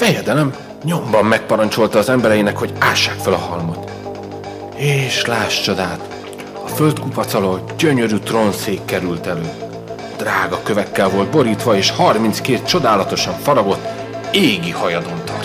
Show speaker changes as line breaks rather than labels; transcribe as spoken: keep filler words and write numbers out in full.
fejedelem nyomban megparancsolta az embereinek, hogy ássák fel a halmot. És láss csodát, a földkupac alól gyönyörű trónszék került elő. Drága kövekkel volt borítva, és harminckét csodálatosan faragott, égi hajadon tartott.